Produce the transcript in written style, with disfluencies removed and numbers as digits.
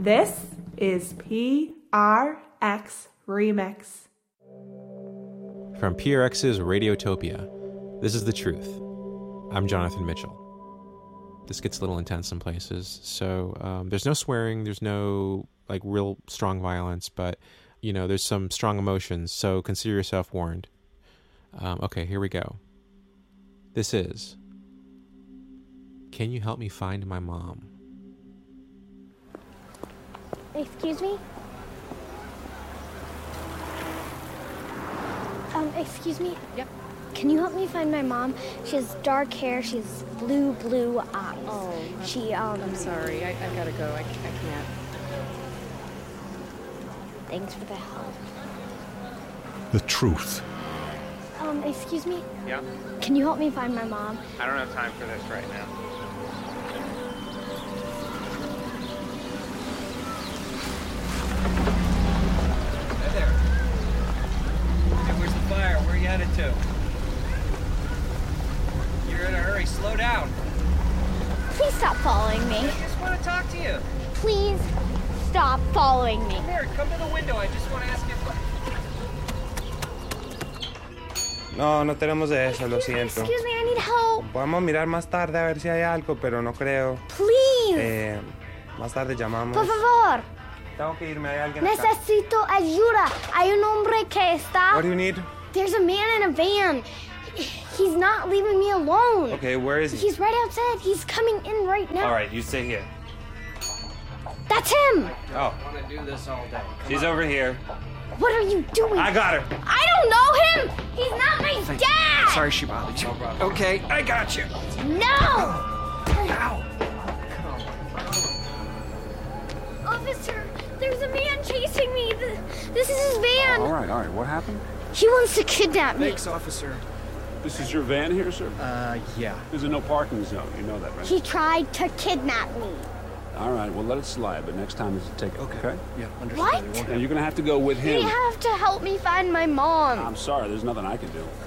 This is PRX Remix. From PRX's Radiotopia, this is The Truth. I'm Jonathan Mitchell. This gets a little intense in places, so there's no swearing, there's no real strong violence, but there's some strong emotions, so consider yourself warned. Okay, here we go. This is Can You Help Me Find My Mom? Excuse me? Excuse me? Yep. Can you help me find my mom? She has dark hair, she has blue eyes. Oh, I'm sorry. I gotta go. I can't. Thanks for the help. The Truth. Excuse me? Yeah? Can you help me find my mom? I don't have time for this right now. Hey there. Hey, where's the fire? Where are you headed to? You're in a hurry. Slow down. Please stop following me. I just want to talk to you. Please stop following me. Come here. Come to the window. I just want to ask you a question. No, no tenemos de eso, lo siento. Excuse me, I need help. Podemos mirar más tarde a ver si hay algo, pero no creo. Please. Más tarde llamamos. Por favor. Tengo que irme, hay alguien acá. Necesito ayuda. Hay un hombre que está... What do you need? There's a man in a van. He's not leaving me alone. Okay, where is he? He's right outside. He's coming in right now. All right, you stay here. That's him. Oh. I want to do this all day. She's over here. What are you doing? I got her. I don't know him. He's not my dad. Sorry she bothered you. Okay, I got you. No. Ow. Officer, there's a man chasing me. This is his van. All right. What happened? He wants to kidnap me. Thanks, officer. This is your van here, sir? Yeah. There's a no parking zone. You know that, right? He tried to kidnap me. All right, well, let it slide, but next time is a ticket, okay? Yeah, understood. What? It won't And you're going to have to go with him. You have to help me find my mom. I'm sorry, there's nothing I can do.